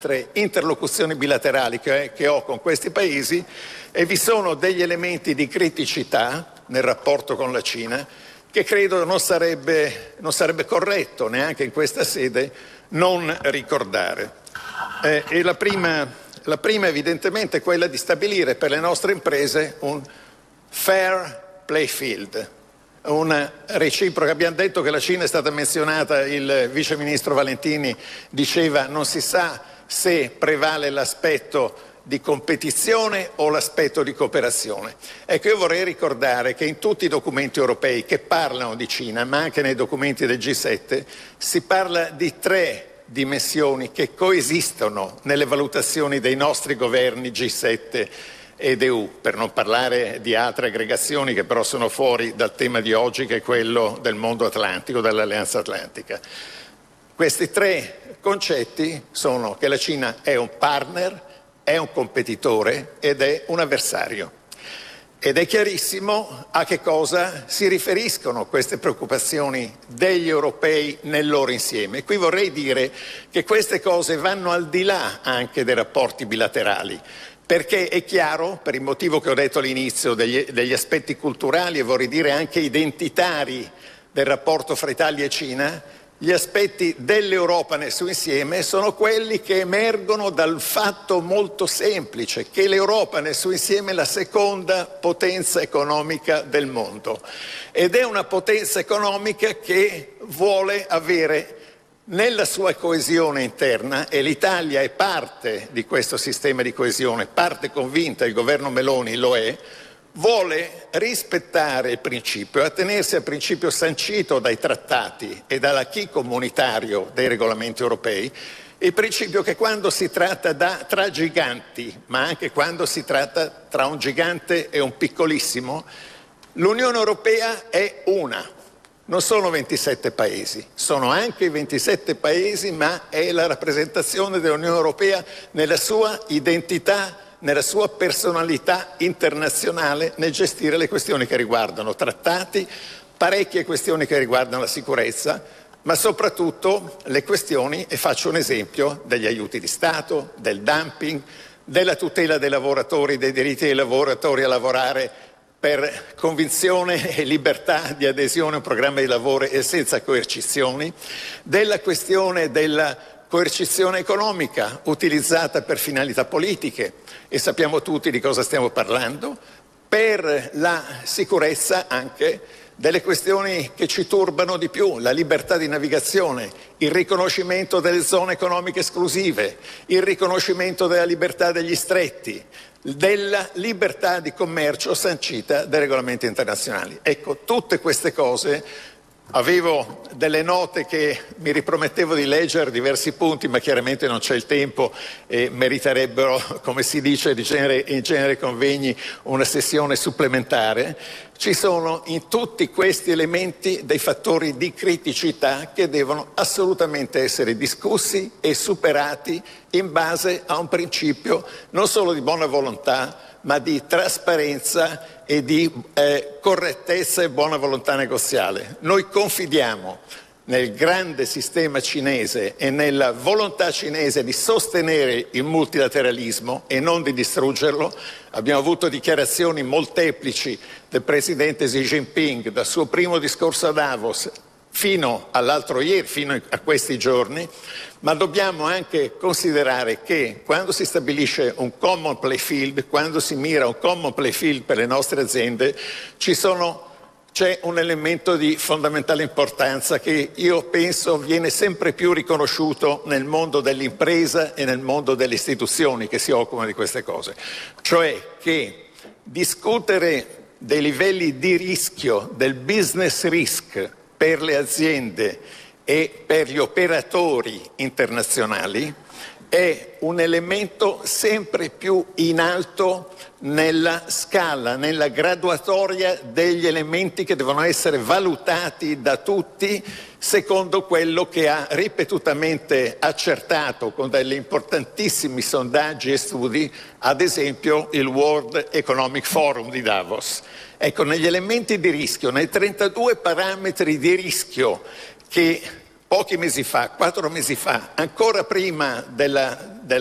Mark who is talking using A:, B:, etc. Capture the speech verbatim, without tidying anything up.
A: interlocuzioni bilaterali che, che ho con questi paesi, e vi sono degli elementi di criticità nel rapporto con la Cina che credo non sarebbe, non sarebbe corretto neanche in questa sede non ricordare. Eh, e la prima, la prima evidentemente è quella di stabilire per le nostre imprese un fair play field, una reciproca. Abbiamo detto che la Cina è stata menzionata, il vice ministro Valentini diceva non si sa se prevale l'aspetto di competizione o l'aspetto di cooperazione. Ecco, io vorrei ricordare che in tutti i documenti europei che parlano di Cina, ma anche nei documenti del G sette, si parla di tre dimensioni che coesistono nelle valutazioni dei nostri governi G sette ed E U, per non parlare di altre aggregazioni che però sono fuori dal tema di oggi, che è quello del mondo atlantico, dell'Alleanza Atlantica. Questi tre concetti sono che la Cina è un partner, è un competitore ed è un avversario. Ed è chiarissimo a che cosa si riferiscono queste preoccupazioni degli europei nel loro insieme. E qui vorrei dire che queste cose vanno al di là anche dei rapporti bilaterali, perché è chiaro, per il motivo che ho detto all'inizio, degli, degli aspetti culturali e vorrei dire anche identitari del rapporto fra Italia e Cina, gli aspetti dell'Europa nel suo insieme sono quelli che emergono dal fatto molto semplice che l'Europa nel suo insieme è la seconda potenza economica del mondo ed è una potenza economica che vuole avere nella sua coesione interna, e l'Italia è parte di questo sistema di coesione, parte convinta, il governo Meloni lo è, vuole rispettare il principio e attenersi al principio sancito dai trattati e dall'acquis comunitario dei regolamenti europei, il principio che quando si tratta da, tra giganti, ma anche quando si tratta tra un gigante e un piccolissimo, l'Unione Europea è una. Non sono ventisette paesi, sono anche i ventisette paesi, ma è la rappresentazione dell'Unione Europea nella sua identità, nella sua personalità internazionale nel gestire le questioni che riguardano trattati, parecchie questioni che riguardano la sicurezza, ma soprattutto le questioni, e faccio un esempio, degli aiuti di Stato, del dumping, della tutela dei lavoratori, dei diritti dei lavoratori a lavorare per convinzione e libertà di adesione a un programma di lavoro e senza coercizioni, della questione della coercizione economica utilizzata per finalità politiche, e sappiamo tutti di cosa stiamo parlando, per la sicurezza anche delle questioni che ci turbano di più, la libertà di navigazione, il riconoscimento delle zone economiche esclusive, il riconoscimento della libertà degli stretti, della libertà di commercio sancita dai regolamenti internazionali. Ecco, tutte queste cose. Avevo delle note che mi ripromettevo di leggere, diversi punti, ma chiaramente non c'è il tempo e meriterebbero, come si dice in genere, in genere convegni, una sessione supplementare. Ci sono in tutti questi elementi dei fattori di criticità che devono assolutamente essere discussi e superati in base a un principio non solo di buona volontà, ma di trasparenza e di eh, correttezza e buona volontà negoziale. Noi confidiamo nel grande sistema cinese e nella volontà cinese di sostenere il multilateralismo e non di distruggerlo. Abbiamo avuto dichiarazioni molteplici del presidente Xi Jinping dal suo primo discorso a Davos fino all'altro ieri, fino a questi giorni, ma dobbiamo anche considerare che quando si stabilisce un common play field, quando si mira un common play field per le nostre aziende, ci sono, c'è un elemento di fondamentale importanza che io penso viene sempre più riconosciuto nel mondo dell'impresa e nel mondo delle istituzioni che si occupano di queste cose, cioè che discutere dei livelli di rischio, del business risk per le aziende e per gli operatori internazionali è un elemento sempre più in alto nella scala, nella graduatoria degli elementi che devono essere valutati da tutti secondo quello che ha ripetutamente accertato con degli importantissimi sondaggi e studi, ad esempio il World Economic Forum di Davos. Ecco, negli elementi di rischio, nei trentadue parametri di rischio che pochi mesi fa, quattro mesi fa, ancora prima della,